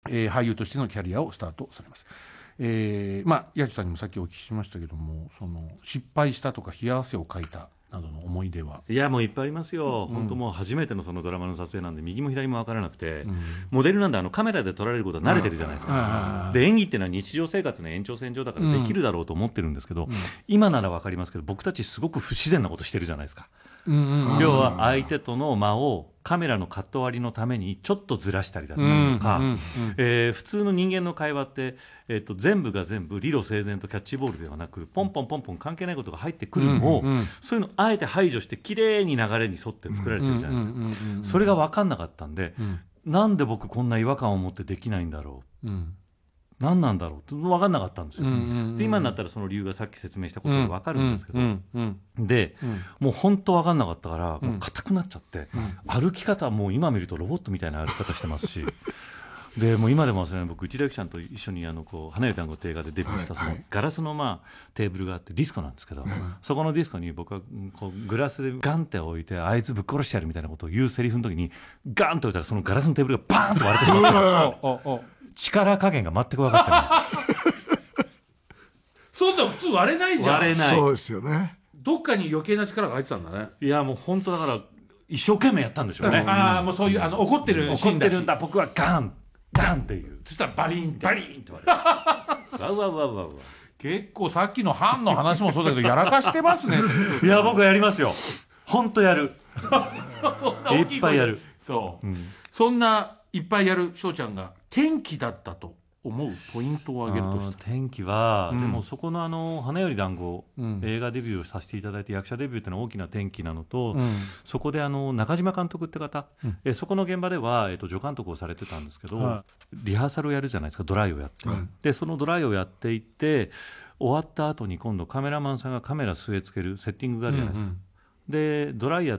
俳優としてのキャリアをスタートされます。八千さんにもさっきお聞きしましたけども、その失敗したとか冷や汗をかいたなどの思い出は。 いやもういっぱいありますよ、本当もう初めてのそのドラマの撮影なんで右も左も分からなくて、モデルなんでカメラで撮られることは慣れてるじゃないですか。で演技っていうのは日常生活の延長線上だからできるだろうと思ってるんですけど、今なら分かりますけど僕たちすごく不自然なことしてるじゃないですか。要は相手との間をカメラのカット割りのためにちょっとずらしたりだったりとか、普通の人間の会話って、全部が全部理路整然とキャッチボールではなくポンポンポンポン関係ないことが入ってくるのを、そういうのをあえて排除してきれいに流れに沿って作られてるじゃないですか。それが分かんなかったんで、なんで僕こんな違和感を持ってできないんだろう、何なんだろうって分かんなかったんですよ。で今になったらその理由がさっき説明したことで分かるんですけど、で、もう本当分かんなかったからもう硬くなっちゃって、歩き方はもう今見るとロボットみたいな歩き方してますしでもう今でも忘れない、僕内田有紀さんと一緒に花より団子って映画でデビューしたそのガラスのテーブルがあってディスコなんですけど、そこのディスコに僕はグラスでガンって置いてあいつぶっ殺してやるみたいなことを言うセリフの時にガンと置いたらそのガラスのテーブルがバーンと割れてしまって力加減が全く分かってないそんな普通割れないじゃん。 割れない。 そうですよね。 どっかに余計な力が入ってたんだね。 いやもう本当だから一生懸命やったんでしょうね。 もうそういう怒ってるシーンだし、 怒ってるんだ僕はガンガンっていう、 そしたらバリーンってバリーンって割れるわうわうわうわうわ。 結構さっきのハンの話もそうだけどやらかしてますねいや僕はやりますよ、本当やるそんな大きいっぱいやる。 そう、そんないっぱいやる翔ちゃんが転機だったと思うポイントを挙げるとしたら。 転機は、でもそこの花より団子、映画デビューをさせていただいて役者デビューっていうのは大きな転機なのと、そこで中島監督って方、そこの現場では、助監督をされてたんですけど、リハーサルをやるじゃないですか、ドライをやって、でそのドライをやっていって終わった後に今度カメラマンさんがカメラ据え付けるセッティングがあるじゃないですか、でドライやって、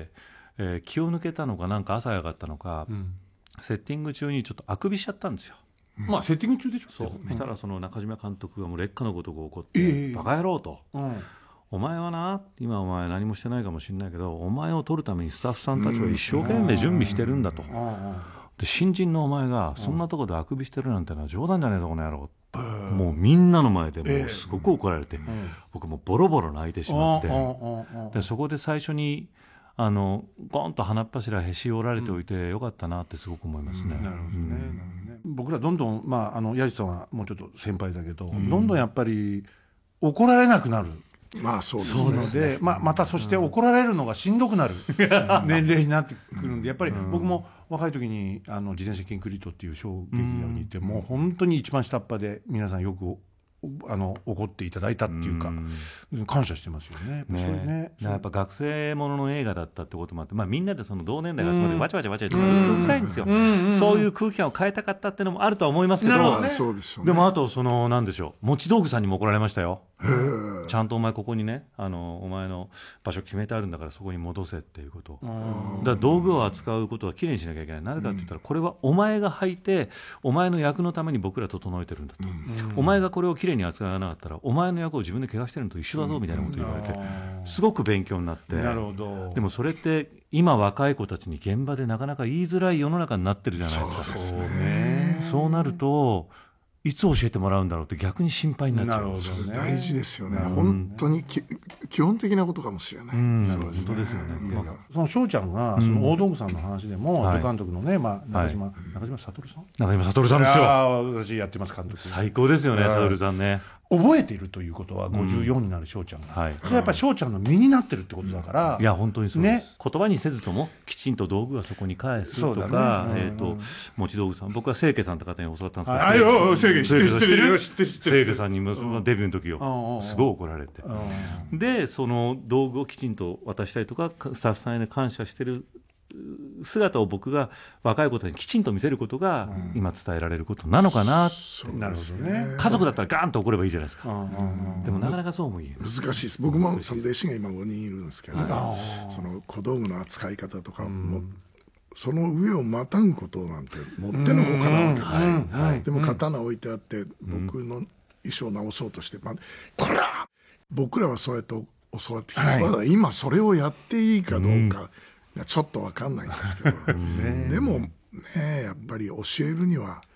気を抜けたのかなんか朝早かったのか、セッティング中にちょっとあくびしちゃったんですよ。 セッティング中でしょ。 そうしたらその中島監督がもう劣化のごとく怒って、バカ野郎と、お前はな、今お前何もしてないかもしれないけどお前を撮るためにスタッフさんたちは一生懸命準備してるんだと、で新人のお前がそんなところであくびしてるなんてのは冗談じゃねえぞこの野郎って、もうみんなの前でもうすごく怒られて、僕もボロボロ泣いてしまって、でそこで最初にゴンと鼻っ柱へし折られておいてよかったなってすごく思いますね。 僕らどんどん矢地さんはもうちょっと先輩だけど、どんどんやっぱり怒られなくなる。 そうですね。 またそして怒られるのがしんどくなる年齢になってくるんで、やっぱり僕も若い時に自転車キンクリートっていう小劇場にいて、もう本当に一番下っ端で皆さんよく怒っていただいたっていうか、感謝してますよね。 やっぱ学生ものの映画だったってこともあって、みんなでその同年代が集まってわちゃわちゃわちゃってずっとうるさいんですよ。そういう空気感を変えたかったっていうのもあるとは思いますけど、でもあとなんでしょう、持ち道具さんにも怒られましたよ。ちゃんとお前ここにね、お前の場所決めてあるんだからそこに戻せっていうこと。だから道具を扱うことはきれいにしなきゃいけない。なぜかって言ったら、これはお前が履いてお前の役のために僕ら整えてるんだと、お前がこれをきれいに扱わなかったらお前の役を自分で怪我してるのと一緒だぞみたいなことを言われて、すごく勉強になって。 なるほど。 でもそれって今若い子たちに現場でなかなか言いづらい世の中になってるじゃないですか。そうなるといつ教えてもらうんだろうって逆に心配になっちゃう。 それ大事ですよね。本当に基本的なことかもしれない。 本当ですよね。 その翔ちゃんがその大道具さんの話でも、助監督のね、中島悟さん中島悟さんですよ。 私やってます監督。 最高ですよね、悟さんね。 覚えているということは54になる翔ちゃんが、それはやっぱり翔ちゃんの身になってるってことだから、 いや本当にそうです、言葉にせずともきちんと道具はそこに返すとか、持ち道具さん、僕は清家さんって方に教わったんですけど、清家さんにもデビューの時をすごい怒られて、でその道具をきちんと渡したりとかスタッフさんへ感謝してる姿を僕が若い子たちにきちんと見せることが今伝えられることなのかなって。 なるほどね。 家族だったらガーンと怒ればいいじゃないですか。でもなかなかそうも言えない。 難しいです。僕もその弟子が今5人いるんですけど、その小道具の扱い方とかもその上をまたぐことなんてもってのほかなわけですよ。でも刀置いてあって僕の衣装を直そうとしてこら僕らはそうやって教わってきた。今それをやっていいかどうかちょっと分かんないんですけど、でもねやっぱり教えるには